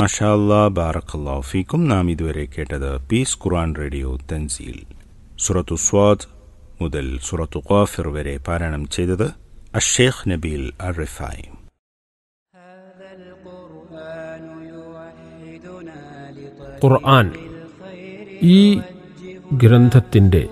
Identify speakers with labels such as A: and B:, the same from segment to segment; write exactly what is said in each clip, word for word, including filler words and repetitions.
A: മാഷാ അല്ലാഹ്, ബാറക്കല്ലാഹു ഫീക്കും. നാം ഇതുവരെ കേട്ടത് പീസ് ഖുർആൻ റേഡിയോ തൻസീൽ സൂറത്തു സ്വാദ് മുതൽ സൂറത്തു ഖാഫിർ വരെ പാരായണം ചെയ്തത് അഷ്ശൈഖ് നബീൽ അർ-റിഫായി.
B: ഖുർആൻ ഈ ഗ്രന്ഥത്തിൻ്റെ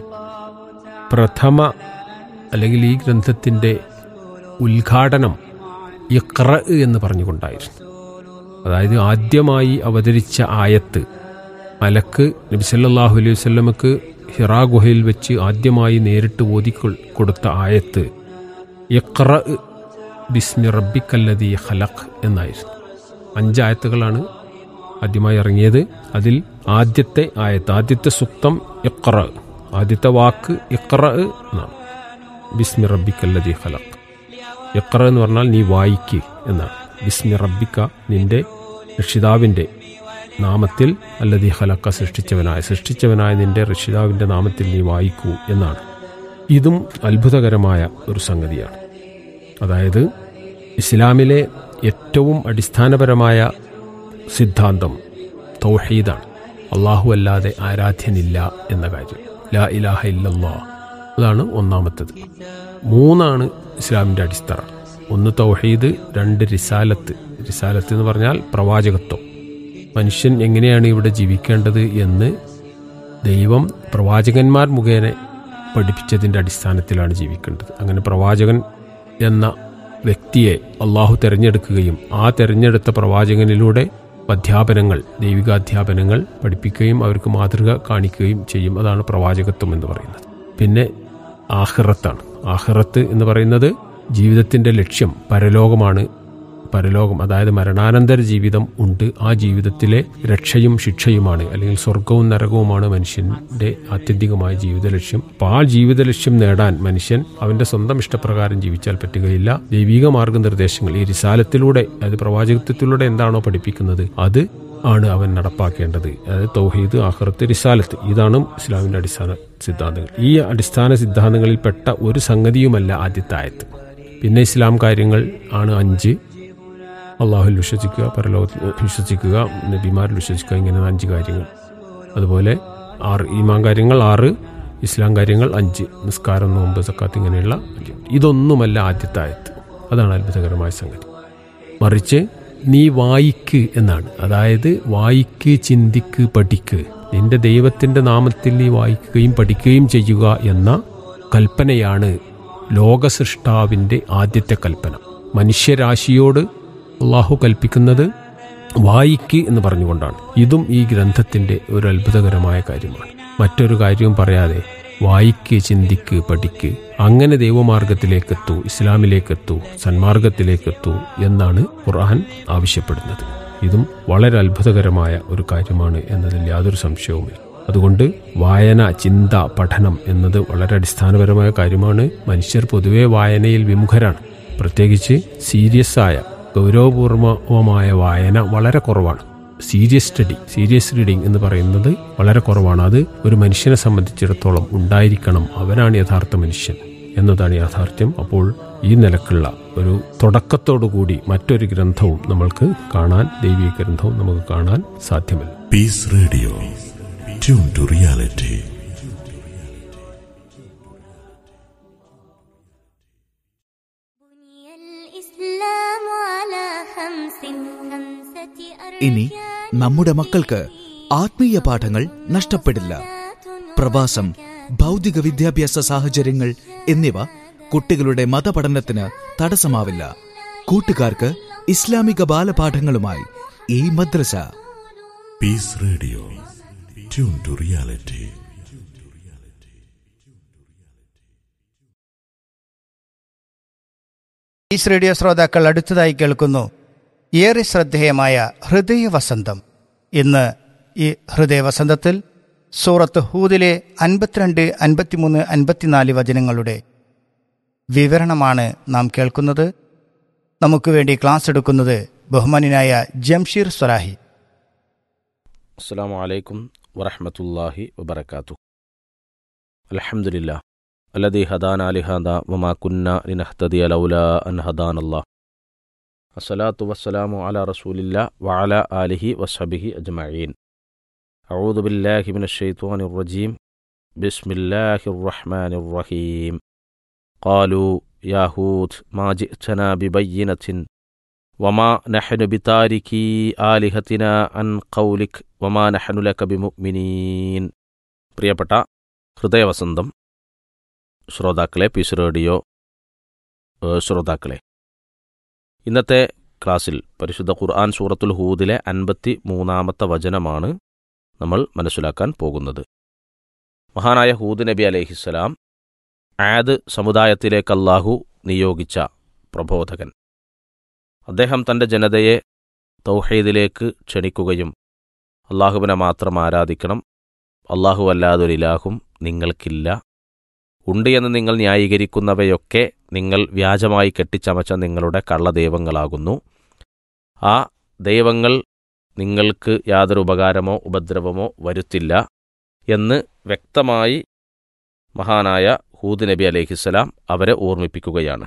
B: പ്രഥമ അല്ലെങ്കിൽ ഈ ഗ്രന്ഥത്തിൻ്റെ ഉദ്ഘാടനം ഇഖ്റ എന്ന് പറഞ്ഞുകൊണ്ടായിരുന്നു. അതായത് ആദ്യമായി അവതരിച്ച ആയത്ത് മലക്ക് നബി സല്ലല്ലാഹു അലൈഹി വസല്ലമക്ക് ഹിറാ ഗുഹയിൽ വെച്ച് ആദ്യമായി നേരിട്ട് ഓതി കൊടുത്ത ആയത്ത് ഇഖ്റ ബിസ്മി റബ്ബിക്കല്ലദീ ഖലഖ് എന്നായിരുന്നു. അഞ്ചായത്തുകളാണ് ആദ്യമായി ഇറങ്ങിയത്. അതിൽ ആദ്യത്തെ ആയത്ത്, ആദ്യത്തെ സുക്തം ഇഖ്റ, ആദ്യത്തെ വാക്ക് ഇഖ്റ എന്നാണ്. ബിസ്മി റബ്ബിക്കല്ലദീ ഖലഖ്. ഇഖ്റ എന്ന് പറഞ്ഞാൽ നീ വായിക്ക് എന്നാണ്. ബിസ്മി റബ്ബിക്ക, നിന്റെ രക്ഷിതാവിൻ്റെ നാമത്തിൽ, അല്ലദീ ഖലഖ, സൃഷ്ടിച്ചവനായ സൃഷ്ടിച്ചവനായ നിന്റെ രക്ഷിതാവിൻ്റെ നാമത്തിൽ നീ വായിക്കൂ എന്നാണ്. ഇതും അത്ഭുതകരമായ ഒരു സംഗതിയാണ്. അതായത് ഇസ്ലാമിലെ ഏറ്റവും അടിസ്ഥാനപരമായ സിദ്ധാന്തം തൗഹീദാണ്. അല്ലാഹു അല്ലാതെ ആരാധ്യനില്ല എന്ന കാര്യം, ലാ ഇലാഹ ഇല്ലല്ലാഹ്, അതാണ് ഒന്നാമത്തേത്. മൂന്നാണ് ഇസ്ലാമിൻ്റെ അടിസ്ഥാനം. ഒന്ന് തൗഹീദ്, രണ്ട് റിസാലത്ത്. റിസാലത്ത് എന്ന് പറഞ്ഞാൽ പ്രവാചകത്വം. മനുഷ്യൻ എങ്ങനെയാണ് ഇവിടെ ജീവിക്കേണ്ടത് എന്ന് ദൈവം പ്രവാചകന്മാർ മുഖേന പഠിപ്പിച്ചതിൻ്റെ അടിസ്ഥാനത്തിലാണ് ജീവിക്കേണ്ടത്. അങ്ങനെ പ്രവാചകൻ എന്ന വ്യക്തിയെ അള്ളാഹു തിരഞ്ഞെടുക്കുകയും ആ തിരഞ്ഞെടുത്ത പ്രവാചകനിലൂടെ അധ്യാപനങ്ങൾ, ദൈവികാധ്യാപനങ്ങൾ പഠിപ്പിക്കുകയും അവർക്ക് മാതൃക കാണിക്കുകയും ചെയ്യും. അതാണ് പ്രവാചകത്വം എന്ന് പറയുന്നത്. പിന്നെ ആഖിറത്താണ്. ആഖിറത്ത് എന്ന് പറയുന്നത് ജീവിതത്തിൻ്റെ ലക്ഷ്യം പരലോകമാണ്. പരലോകം അതായത് മരണാനന്തര ജീവിതം ഉണ്ട്. ആ ജീവിതത്തിലെ രക്ഷയും ശിക്ഷയുമാണ്, അല്ലെങ്കിൽ സ്വർഗവും നരകവുമാണ് മനുഷ്യന്റെ ആത്യന്തികമായ ജീവിത ലക്ഷ്യം. അപ്പോൾ ആ ജീവിത ലക്ഷ്യം നേടാൻ മനുഷ്യൻ അവന്റെ സ്വന്തം ഇഷ്ടപ്രകാരം ജീവിച്ചാൽ പറ്റുകയില്ല. ദൈവിക മാർഗനിർദ്ദേശങ്ങൾ ഈ റിസാലത്തിലൂടെ, അതായത് പ്രവാചകത്വത്തിലൂടെ എന്താണോ പഠിപ്പിക്കുന്നത് അത് ആണ് അവൻ നടപ്പാക്കേണ്ടത്. അതായത് തൗഹീദ്, ആഖിറത്ത്, റിസാലത്ത്, ഇതാണ് ഇസ്ലാമിന്റെ അടിസ്ഥാന സിദ്ധാന്തങ്ങൾ. ഈ അടിസ്ഥാന സിദ്ധാന്തങ്ങളിൽ പെട്ട ഒരു സംഗതിയുമല്ല ആദ്യത്തെ ആയത്ത്. പിന്നെ ഇസ്ലാം കാര്യങ്ങൾ ആണ് അഞ്ച്. അള്ളാഹുൽ വിശ്വസിക്കുക, പരലോകത്തിൽ വിശ്വസിക്കുക, നബിമാരിൽ വിശ്വസിക്കുക, ഇങ്ങനെ അഞ്ച് കാര്യങ്ങൾ. അതുപോലെ ആറ് ഈമാൻ കാര്യങ്ങൾ, ആറ് ഇസ്ലാം കാര്യങ്ങൾ, അഞ്ച് നിസ്കാരം, നോമ്പ്, സക്കാത്ത്, ഇങ്ങനെയുള്ള അഞ്ച്. ഇതൊന്നുമല്ല ആദ്യത്തെ ആയത്ത്. അതാണ് അത്ഭുതകരമായ സംഗതി. മറിച്ച് നീ വായിക്ക് എന്നാണ്. അതായത് വായിക്ക്, ചിന്തിക്ക്, പഠിക്ക്. നിന്റെ ദൈവത്തിന്റെ നാമത്തിൽ നീ വായിക്കുകയും പഠിക്കുകയും ചെയ്യുക എന്ന കൽപ്പനയാണ് ലോകസൃഷ്ടാവിന്റെ ആദ്യത്തെ കൽപ്പന. മനുഷ്യരാശിയോട് അള്ളാഹു കൽപ്പിക്കുന്നത് വായിക്ക് എന്ന് പറഞ്ഞുകൊണ്ടാണ്. ഇതും ഈ ഗ്രന്ഥത്തിന്റെ ഒരു അത്ഭുതകരമായ കാര്യമാണ്. മറ്റൊരു കാര്യവും പറയാതെ വായിക്ക്, ചിന്തിക്ക്, പഠിക്ക്, അങ്ങനെ ദൈവമാർഗത്തിലേക്കെത്തൂ, ഇസ്ലാമിലേക്കെത്തൂ, സന്മാർഗത്തിലേക്കെത്തൂ എന്നാണ് ഖുർആൻ ആവശ്യപ്പെടുന്നത്. ഇതും വളരെ അത്ഭുതകരമായ ഒരു കാര്യമാണ് എന്നതിൽ യാതൊരു സംശയവുമില്ല. അതുകൊണ്ട് വായന, ചിന്ത, പഠനം എന്നത് വളരെ അടിസ്ഥാനപരമായ കാര്യമാണ്. മനുഷ്യർ പൊതുവെ വായനയിൽ വിമുഖരാണ്. പ്രത്യേകിച്ച് സീരിയസ് ആയ, ഗൗരവപൂർവമായ വായന വളരെ കുറവാണ്. സീരിയസ് സ്റ്റഡി, സീരിയസ് റീഡിംഗ് എന്ന് പറയുന്നത് വളരെ കുറവാണ്. അത് ഒരു മനുഷ്യനെ സംബന്ധിച്ചിടത്തോളം ഉണ്ടായിരിക്കണം. അവനാണ് യഥാർത്ഥ മനുഷ്യൻ എന്നതാണ് യാഥാർത്ഥ്യം. അപ്പോൾ ഈ നിലക്കുള്ള ഒരു തുടക്കത്തോടുകൂടി മറ്റൊരു ഗ്രന്ഥവും നമ്മൾക്ക് കാണാൻ, ദൈവിക ഗ്രന്ഥവും നമുക്ക് കാണാൻ സാധ്യമല്ല.
C: Piece radio, tune to reality.
D: ഇനി നമ്മുടെ മക്കൾക്ക് ആത്മീയ പാഠങ്ങൾ നഷ്ടപ്പെടില്ല. പ്രവാസം, ഭൗതിക വിദ്യാഭ്യാസ സാഹചര്യങ്ങൾ എന്നിവ കുട്ടികളുടെ മതപഠനത്തിന് തടസ്സമാവില്ല. കൂട്ടുകാർക്ക് ഇസ്ലാമിക ബാലപാഠങ്ങളുമായി ഈ മദ്രസ.
C: Piece radio, tune to reality.
E: Piece radio ശ്രോതാക്കൾ അടുത്തതായി കേൾക്കുന്നു ഏറെ ശ്രദ്ധേയമായ ഹൃദയവസന്തം. ഇന്ന് ഈ ഹൃദയവസന്തത്തിൽ സൂറത്ത് ഹൂദിലെ അൻപത്തിരണ്ട്, അൻപത്തിമൂന്ന്, അൻപത്തിനാല് വചനങ്ങളുടെ വിവരണമാണ് നാം കേൾക്കുന്നത്. നമുക്ക് വേണ്ടി ക്ലാസ് എടുക്കുന്നത് ബഹുമാനായ ജംഷീർ സ്വലാഹി.
F: അസ്സലാമു അലൈക്കും വറഹ്മത്തുള്ളാഹി വബറകാതുഹു. അൽഹംദുലില്ലാഹ് അല്ലദീ ഹദാനാ ലിഹാദാ വമാ കുന്നാ ലിനഹ്തദിയ ലൗലാ അൻ ഹദാനല്ലാഹ്. അസ്സലാത്തു വസ്സലാമു അലാ റസൂലില്ലാ വഅലാ ആലിഹി വസ്ഹബിഹി അജ്മഈൻ. അഊദു ബില്ലാഹി മിനശ് ശൈത്വാനിർ റജീം. ബിസ്മില്ലാഹിർ റഹ്മാനിർ റഹീം. ഖാലൂ യാ ഹൂദ് മാ ജിഅ്തനാ ബിബയ്യിനത്തിൻ വമാ നഹ്നു ബിതാരികീ ആലിഹതിനാ അൻ ഖൗലിക് വമാ നഹ്നു ലക ബിമുഅ്മിനീൻ. പ്രിയപ്പെട്ട ഹൃദയവസന്തം ശ്രോതാക്കളെ, പീസ് റേഡിയോ ശ്രോതാക്കളെ, ഇന്നത്തെ ക്ലാസ്സിൽ പരിശുദ്ധ ഖുർആൻ സൂറത്തുൽ ഹൂദിലെ അൻപത്തി മൂന്നാമത്തെ വചനമാണ് നമ്മൾ മനസ്സിലാക്കാൻ പോകുന്നത്. മഹാനായ ഹൂദ് നബി അലൈഹിസ്സലാം ആദ് സമുദായത്തിലേക്ക് അല്ലാഹു നിയോഗിച്ച പ്രബോധകൻ. അദ്ദേഹം തൻ്റെ ജനതയെ തൗഹീദിലേക്ക് ക്ഷണിക്കുകയും അല്ലാഹുവിനെ മാത്രം ആരാധിക്കണം, അല്ലാഹു അല്ലാതൊരിലാഹും നിങ്ങൾക്കില്ല, ഉണ്ട് എന്ന് നിങ്ങൾ ന്യായീകരിക്കുന്നവയൊക്കെ നിങ്ങൾ വ്യാജമായി കെട്ടിച്ചമച്ച നിങ്ങളുടെ കള്ളദൈവങ്ങളാകുന്നു, ആ ദൈവങ്ങൾ നിങ്ങൾക്ക് യാതൊരു ഉപകാരമോ ഉപദ്രവമോ വരുത്തില്ല എന്ന് വ്യക്തമായി മഹാനായ ഹൂദ് നബി അലൈഹിസ്സലാം അവരെ ഓർമ്മിപ്പിക്കുകയാണ്.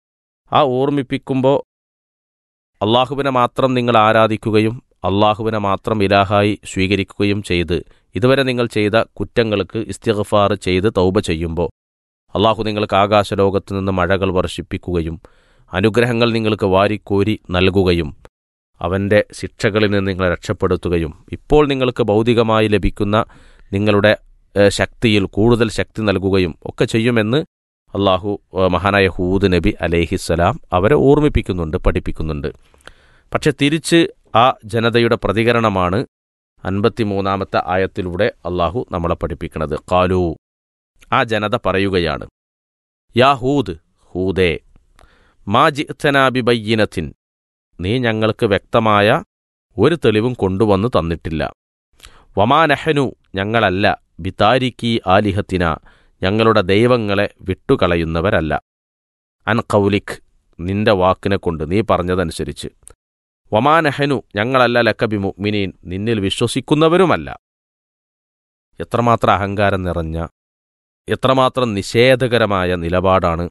F: ആ ഓർമ്മിപ്പിക്കുമ്പോൾ അള്ളാഹുവിനെ മാത്രം നിങ്ങൾ ആരാധിക്കുകയും അള്ളാഹുവിനെ മാത്രം ഇലാഹായി സ്വീകരിക്കുകയും ചെയ്ത് ഇതുവരെ നിങ്ങൾ ചെയ്ത കുറ്റങ്ങൾക്ക് ഇസ്തിഗ്ഫാർ ചെയ്ത് തൗബ ചെയ്യുമ്പോൾ അള്ളാഹു നിങ്ങൾക്ക് ആകാശലോകത്ത് നിന്ന് മഴകൾ വർഷിപ്പിക്കുകയും അനുഗ്രഹങ്ങൾ നിങ്ങൾക്ക് വാരിക്കോരി നൽകുകയും അവൻ്റെ ശിക്ഷകളിൽ നിന്ന് നിങ്ങളെ രക്ഷപ്പെടുത്തുകയും ഇപ്പോൾ നിങ്ങൾക്ക് ഭൗതികമായി ലഭിക്കുന്ന നിങ്ങളുടെ ശക്തിയിൽ കൂടുതൽ ശക്തി നൽകുകയും ഒക്കെ ചെയ്യുമെന്ന് അള്ളാഹു മഹാനായ ഹൂദ് നബി അലൈഹിസ്സലാം അവരെ ഓർമ്മിപ്പിക്കുന്നുണ്ട്, പഠിപ്പിക്കുന്നുണ്ട്. പക്ഷെ തിരിച്ച് ആ ജനതയുടെ പ്രതികരണമാണ് അൻപത്തിമൂന്നാമത്തെ ആയത്തിലൂടെ അള്ളാഹു നമ്മളെ പഠിപ്പിക്കുന്നത്. ഖാലൂ, ആ ജനത പറയുകയാണ്, യാ ഹൂദ്, ഹൂദേ, മാ ജിഅ്തനാ ബിബയ്യിനത്തിൻ, നീ ഞങ്ങൾക്ക് വ്യക്തമായ ഒരു തെളിവും കൊണ്ടുവന്നു തന്നിട്ടില്ല. വമാ നഹ്നു, ഞങ്ങളല്ല, ബിതാരികി ആലിഹത്തിന, ഞങ്ങളുടെ ദൈവങ്ങളെ വിട്ടുകളയുന്നവരല്ല, അൻ ഖൗലിക്, നിന്റെ വാക്കിനെ കൊണ്ട്, നീ പറഞ്ഞതനുസരിച്ച്, വമാ നഹ്നു, ഞങ്ങളല്ല, ലക ബിമുഅ്മിനീൻ, നിന്നിൽ വിശ്വസിക്കുന്നവരുമല്ല. എത്രമാത്രം അഹങ്കാരം നിറഞ്ഞ, എത്രമാത്രം നിഷേധകരമായ നിലപാടാണ്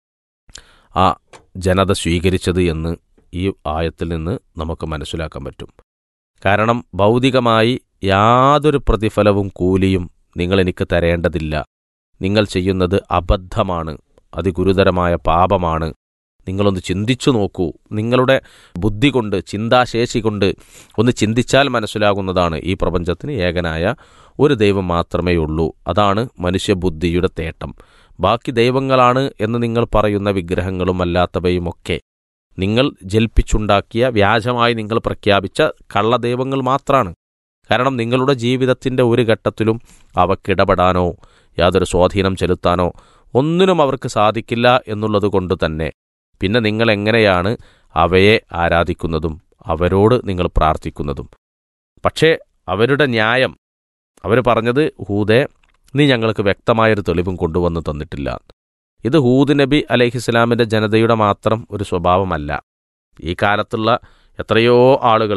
F: ആ ജനത സ്വീകരിച്ചത് എന്ന് ഈ ആയത്തിൽ നിന്ന് നമുക്ക് മനസ്സിലാക്കാൻ പറ്റും. കാരണം ഭൗതികമായി യാതൊരു പ്രതിഫലവും കൂലിയും നിങ്ങളെനിക്ക് തരേണ്ടതില്ല, നിങ്ങൾ ചെയ്യുന്നത് അബദ്ധമാണ്, അതിഗുരുതരമായ പാപമാണ്, നിങ്ങളൊന്ന് ചിന്തിച്ചു നോക്കൂ, നിങ്ങളുടെ ബുദ്ധി കൊണ്ട്, ചിന്താശേഷി കൊണ്ട് ഒന്ന് ചിന്തിച്ചാൽ മനസ്സിലാകുന്നതാണ് ഈ പ്രപഞ്ചത്തിന് ഏകനായ ഒരു ദൈവം മാത്രമേ ഉള്ളൂ, അതാണ് മനുഷ്യബുദ്ധിയുടെ തേട്ടം. ബാക്കി ദൈവങ്ങളാണ് എന്ന് നിങ്ങൾ പറയുന്ന വിഗ്രഹങ്ങളും അല്ലാത്തവയുമൊക്കെ നിങ്ങൾ ജൽപ്പിച്ചുണ്ടാക്കിയ, വ്യാജമായി നിങ്ങൾ പ്രഖ്യാപിച്ച കള്ളദൈവങ്ങൾ മാത്രമാണ്. കാരണം നിങ്ങളുടെ ജീവിതത്തിൻ്റെ ഒരു ഘട്ടത്തിലും അവക്കിടപെടാനോ യാതൊരു സ്വാധീനം ചെലുത്താനോ ഒന്നിനും അവർക്ക് സാധിക്കില്ല എന്നുള്ളത് കൊണ്ട് തന്നെ പിന്നെ നിങ്ങൾ എങ്ങനെയാണ് അവയെ ആരാധിക്കുന്നതും അവരോട് നിങ്ങൾ പ്രാർത്ഥിക്കുന്നതും? പക്ഷേ അവരുടെ ന്യായം, അവർ പറഞ്ഞത്, ഹൂദേ, നീ ഞങ്ങൾക്ക് വ്യക്തമായൊരു തെളിവും കൊണ്ടുവന്ന് തന്നിട്ടില്ല. ഇത് ഹൂദ് നബി അലൈഹിസ്സലാമിൻ്റെ ജനതയുടെ മാത്രം ഒരു സ്വഭാവമല്ല. ഈ കാലത്തുള്ള എത്രയോ ആളുകൾ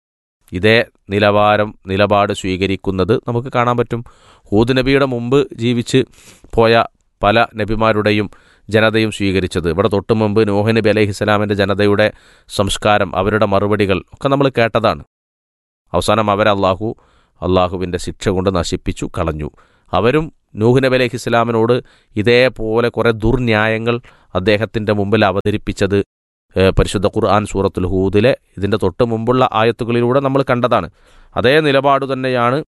F: ഇതേ നിലവാരം നിലപാട് സ്വീകരിക്കുന്നത് നമുക്ക് കാണാൻ പറ്റും. ഹൂദ് നബിയുടെ മുമ്പ് ജീവിച്ച് പോയ പല നബിമാരുടെയും ജനതയും സ്വീകരിച്ചത്, ഇവിടെ തൊട്ടു മുമ്പ് നൂഹ് നബി അലൈഹിസ്സലാമിൻ്റെ ജനതയുടെ സംസ്കാരം, അവരുടെ മറുപടികൾ ഒക്കെ നമ്മൾ കേട്ടതാണ്. അവസാനം അവരെ അള്ളാഹു അള്ളാഹുവിൻ്റെ ശിക്ഷ കൊണ്ട് നശിപ്പിച്ചു കളഞ്ഞു. അവരും നൂഹ് നബി അലൈഹിസ്സലാമിനോട് ഇതേപോലെ കുറേ ദുർന്യായങ്ങൾ അദ്ദേഹത്തിൻ്റെ മുമ്പിൽ അവതരിപ്പിച്ചത് പരിശുദ്ധ ഖുർആൻ സൂറത്തുൽ ഹൂദിലെ ഇതിൻ്റെ തൊട്ട് മുമ്പുള്ള ആയത്തുകളിലൂടെ നമ്മൾ കണ്ടതാണ്. അതേ നിലപാട് തന്നെയാണ്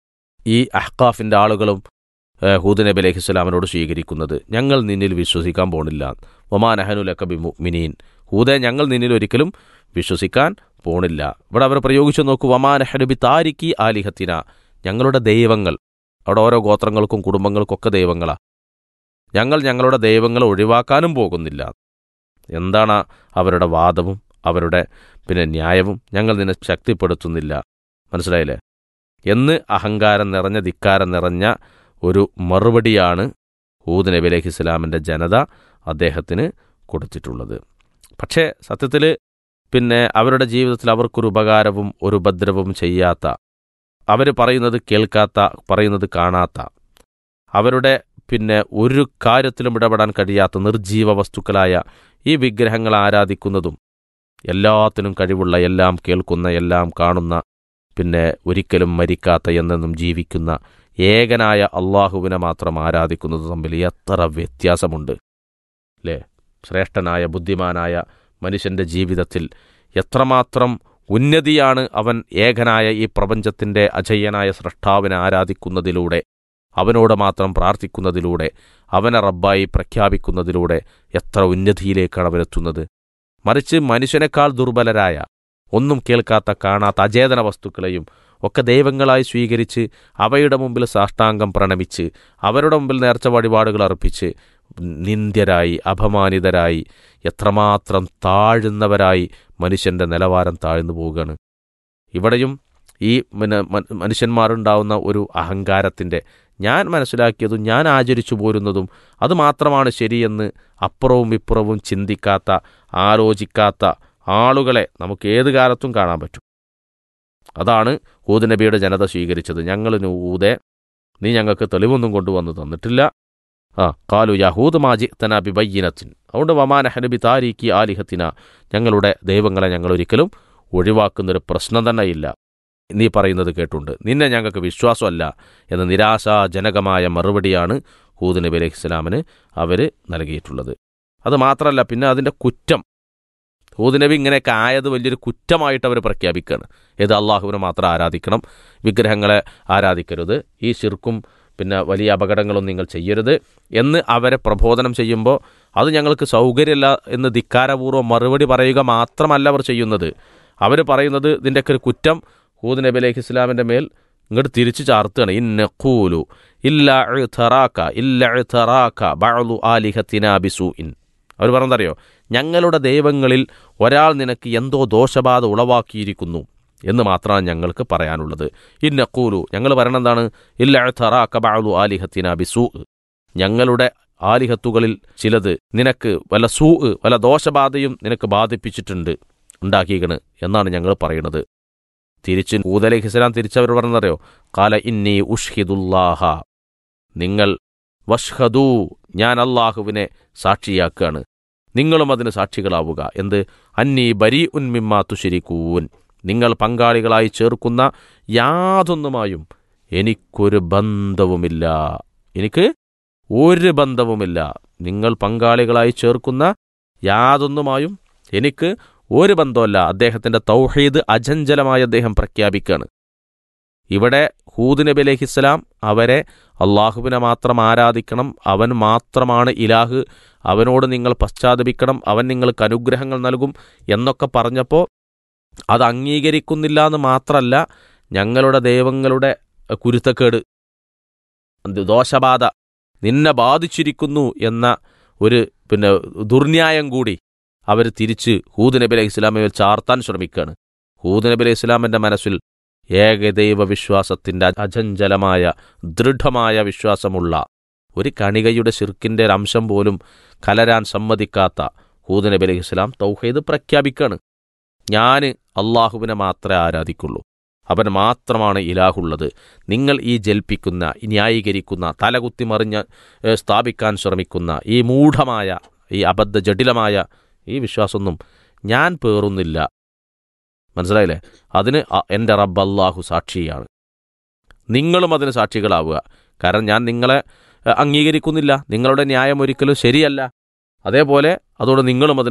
F: ഈ അഹ്ഖാഫിൻ്റെ ആളുകളും ഹൂദ് നബി അലൈഹിസ്സലാമിനോട് സ്വീകരിക്കുന്നത്. ഞങ്ങൾ നിന്നിൽ വിശ്വസിക്കാൻ പോണില്ല, വമാ നഹ്നു ലക ബിമുഅ്മിനീൻ, ഹൂദേ, ഞങ്ങൾ നിന്നിൽ ഒരിക്കലും വിശ്വസിക്കാൻ പോണില്ല. ഇവിടെ അവർ പ്രയോഗിച്ചു നോക്കൂ, വമാ നഹ്നു ബിതാരികി ആലിഹത്തിന, ഞങ്ങളുടെ ദൈവങ്ങൾ, അവിടെ ഓരോ ഗോത്രങ്ങൾക്കും കുടുംബങ്ങൾക്കൊക്കെ ദൈവങ്ങളാണ്, ഞങ്ങൾ ഞങ്ങളുടെ ദൈവങ്ങളെ ഒഴിവാക്കാനും പോകുന്നില്ല. എന്താണ് അവരുടെ വാദവും അവരുടെ പിന്നെ ന്യായവും? ഞങ്ങൾ നിന്നെ ശക്തിപ്പെടുത്തുന്നില്ല, മനസ്സിലായില്ലേ എന്ന് അഹങ്കാരം നിറഞ്ഞ, ധിക്കാരം നിറഞ്ഞ ഒരു മറുപടിയാണ് ഹൂദ് നബി അലൈഹിസ്സലാമിൻ്റെ ജനത അദ്ദേഹത്തിന് കൊടുത്തിട്ടുള്ളത്. പക്ഷേ സത്യത്തിൽ പിന്നെ അവരുടെ ജീവിതത്തിൽ അവർക്കൊരു ഉപകാരവും ഒരു ഉപദ്രവവും ചെയ്യാത്ത, അവർ പറയുന്നത് കേൾക്കാത്ത, പറയുന്നത് കാണാത്ത, അവരുടെ പിന്നെ ഒരു കാര്യത്തിലും ഇടപെടാൻ കഴിയാത്ത നിർജീവ വസ്തുക്കളായ ഈ വിഗ്രഹങ്ങൾ ആരാധിക്കുന്നതും എല്ലാത്തിനും കഴിവുള്ള, എല്ലാം കേൾക്കുന്ന, എല്ലാം കാണുന്ന, പിന്നെ ഒരിക്കലും മരിക്കാത്ത, എന്നെന്നും ജീവിക്കുന്ന ഏകനായ അള്ളാഹുവിനെ മാത്രം ആരാധിക്കുന്നത് തമ്മിൽ എത്ര വ്യത്യാസമുണ്ട് അല്ലേ? ശ്രേഷ്ഠനായ ബുദ്ധിമാനായ മനുഷ്യൻ്റെ ജീവിതത്തിൽ എത്രമാത്രം ഉന്നതിയാണ് അവൻ ഏകനായ ഈ പ്രപഞ്ചത്തിൻ്റെ അജയ്യനായ സ്രഷ്ടാവിനെ ആരാധിക്കുന്നതിലൂടെ, അവനോട് മാത്രം പ്രാർത്ഥിക്കുന്നതിലൂടെ, അവനെ റബ്ബായി പ്രഖ്യാപിക്കുന്നതിലൂടെ എത്ര ഉന്നതിയിലേക്കാണ് അവരെത്തുന്നത്. മറിച്ച് മനുഷ്യനേക്കാൾ ദുർബലരായ, ഒന്നും കേൾക്കാത്ത, കാണാത്ത അചേതന വസ്തുക്കളെയും ഒക്കെ ദൈവങ്ങളായി സ്വീകരിച്ച് അവയുടെ മുമ്പിൽ സാഷ്ടാംഗം പ്രണമിച്ച് അവരുടെ മുമ്പിൽ നേർച്ച വഴിപാടുകൾ അർപ്പിച്ച് നിന്ദ്യരായി, അപമാനിതരായി, എത്രമാത്രം താഴുന്നവരായി മനുഷ്യൻ്റെ നിലവാരം താഴ്ന്നു പോവുകയാണ്. ഇവിടെയും ഈ മനുഷ്യന്മാരുണ്ടാവുന്ന ഒരു അഹങ്കാരത്തിൻ്റെ, ഞാൻ മനസ്സിലാക്കിയതും ഞാൻ ആചരിച്ചു പോരുന്നതും അത് മാത്രമാണ് ശരിയെന്ന് അപ്പുറവും ഇപ്പുറവും ചിന്തിക്കാത്ത, ആലോചിക്കാത്ത ആളുകളെ നമുക്ക് ഏത് കാലത്തും കാണാൻ പറ്റും. അതാണ് ഹൂദ് നബിയുടെ ജനത സ്വീകരിച്ചത്. ഞങ്ങൾ ഹൂദേ, നീ ഞങ്ങൾക്ക് തെളിവൊന്നും കൊണ്ടുവന്ന് തന്നിട്ടില്ല. ആ കാലു യഹൂദ് മാജി തന ബിബയ്യനത്തിൻ, അതുകൊണ്ട് വമാന ഹനബി താരീഖി ആലിഹത്തിന, ഞങ്ങളുടെ ദൈവങ്ങളെ ഞങ്ങൾ ഒരിക്കലും ഒഴിവാക്കുന്നൊരു പ്രശ്നം തന്നെ ഇല്ല. നീ പറയുന്നത് കേട്ടുണ്ട്, നിന്നെ ഞങ്ങൾക്ക് വിശ്വാസമല്ല എന്ന നിരാശാജനകമായ മറുപടിയാണ് ഹൂദ് നബി അലൈഹി ഇസ്ലാമിന് അവർ നൽകിയിട്ടുള്ളത്. അത് മാത്രമല്ല, പിന്നെ അതിൻ്റെ കുറ്റം, ഹൂദ് നബി ഇങ്ങനെയൊക്കെ ആയത് വലിയൊരു കുറ്റമായിട്ട് അവർ പ്രഖ്യാപിക്കുകയാണ്. ഏത് അള്ളാഹുവിനെ മാത്രം ആരാധിക്കണം, വിഗ്രഹങ്ങളെ ആരാധിക്കരുത്, ഈ ശിർക്കും പിന്നെ വലിയ അപകടങ്ങളും നിങ്ങൾ ചെയ്യരുത് എന്ന് അവരെ പ്രബോധനം ചെയ്യുമ്പോൾ അത് ഞങ്ങൾക്ക് സൗകര്യമില്ല എന്ന് ധിക്കാരപൂർവ്വം മറുപടി പറയുക മാത്രമല്ല അവർ ചെയ്യുന്നത്. അവർ പറയുന്നത് ഇതിൻ്റെയൊക്കെ ഒരു കുറ്റം ഹൂദ് നബി അലൈഹി ഇസ്ലാമിൻ്റെ മേൽ ഇങ്ങോട്ട് തിരിച്ചു ചാർത്തുകയാണ്. ഇന്നഖൂലു ഇല്ലാ ഇഅ്തറാക ഇല്ലാ ഇഅ്തറാക ബഅ്ളു ആലിഹത്തിനാ ബിസൂഇൻ. അവർ പറഞ്ഞതറിയോ, ഞങ്ങളുടെ ദൈവങ്ങളിൽ ഒരാൾ നിനക്ക് എന്തോ ദോഷബാധ ഉളവാക്കിയിരിക്കുന്നു എന്ന് മാത്രമാണ് ഞങ്ങൾക്ക് പറയാനുള്ളത്. ഇന്നഖൂലു, ഞങ്ങൾ പറയണെന്താണ്, ഇല്ലാ ഇഅ്തറാക ബഅ്ളു ആലിഹത്തിനാ ബിസൂ, ഞങ്ങളുടെ ആലിഹത്തുകളിൽ ചിലത് നിനക്ക് വല്ല സൂ വല്ല ദോഷബാധയും നിനക്ക് ബാധിപ്പിച്ചിട്ടുണ്ട്, ഉണ്ടാക്കിയിരിക്കണ് എന്നാണ് ഞങ്ങൾ പറയുന്നത്. തിരിച്ച് ഹൂദ് അലൈഹി ഇസ്ലാം തിരിച്ചവർ പറഞ്ഞതറിയോ, ഖാല ഇന്നി ഉഷ്ഹിദുല്ലാഹ, നിങ്ങൾ വഷ്ഹദൂ, ഞാൻ അള്ളാഹുവിനെ സാക്ഷിയാക്കുകയാണ്, നിങ്ങളും അതിന് സാക്ഷികളാവുക. എന്ത്? അന്നീ ബരീ ഉൻ മിമ്മാ തുശ്രികൂൻ, നിങ്ങൾ പങ്കാളികളായി ചേർക്കുന്ന യാതൊന്നുമായും എനിക്കൊരു ബന്ധവുമില്ല, എനിക്ക് ഒരു ബന്ധവുമില്ല. നിങ്ങൾ പങ്കാളികളായി ചേർക്കുന്ന യാതൊന്നുമായും എനിക്ക് ഒരു ബന്ധമല്ല. അദ്ദേഹത്തിൻ്റെ തൗഹീദ് അചഞ്ചലമായി അദ്ദേഹം പ്രഖ്യാപിക്കുകയാണ്. ഇവിടെ ഹൂദ് നബി അലൈഹിസ്സലാം അവരെ അള്ളാഹുവിനെ മാത്രം ആരാധിക്കണം, അവൻ മാത്രമാണ് ഇലാഹ്, അവനോട് നിങ്ങൾ പശ്ചാത്തപിക്കണം, അവൻ നിങ്ങൾക്ക് അനുഗ്രഹങ്ങൾ നൽകും എന്നൊക്കെ പറഞ്ഞപ്പോൾ അത് അംഗീകരിക്കുന്നില്ല എന്ന് മാത്രമല്ല, ഞങ്ങളുടെ ദൈവങ്ങളുടെ കുരുത്തക്കേട്, ദോഷബാധ നിന്നെ ബാധിച്ചിരിക്കുന്നു എന്ന ഒരു പിന്നെ ദുർന്യായം കൂടി അവർ തിരിച്ച് ഹൂദ് നബി അലൈഹി ഇസ്ലാമിൽ ചാർത്താൻ ശ്രമിക്കുകയാണ്. ഹൂദ് നബി അലൈഹി ഇസ്ലാമിൻ്റെ മനസ്സിൽ ഏകദൈവ വിശ്വാസത്തിൻ്റെ അചഞ്ചലമായ ദൃഢമായ വിശ്വാസമുള്ള, ഒരു കണികയുടെ ശിർക്കിൻ്റെ ഒരു അംശം പോലും കലരാൻ സമ്മതിക്കാത്ത ഹൂദ് നബി അലൈഹി ഇസ്ലാം തൗഹീദ് പ്രഖ്യാപിക്കുകയാണ്. ഞാൻ അള്ളാഹുവിനെ മാത്രമേ ആരാധിക്കുള്ളൂ, അവൻ മാത്രമാണ് ഇലാഹുള്ളത്. നിങ്ങൾ ഈ ജൽപ്പിക്കുന്ന, ന്യായീകരിക്കുന്ന, തലകുത്തിമറിഞ്ഞ് സ്ഥാപിക്കാൻ ശ്രമിക്കുന്ന ഈ മൂഢമായ, ഈ അബദ്ധ ജടിലമായ ഈ വിശ്വാസമൊന്നും ഞാൻ പേറുന്നില്ല. മനസ്സിലായില്ലേ? അതിന് എൻ്റെ റബ്ബ് അല്ലാഹു സാക്ഷിയാണ്, നിങ്ങളും അതിന് സാക്ഷികളാവുക. കാരണം ഞാൻ നിങ്ങളെ അംഗീകരിക്കുന്നില്ല, നിങ്ങളുടെ ന്യായം ഒരിക്കലും ശരിയല്ല. അതേപോലെ അതോടെ നിങ്ങളും അതിന്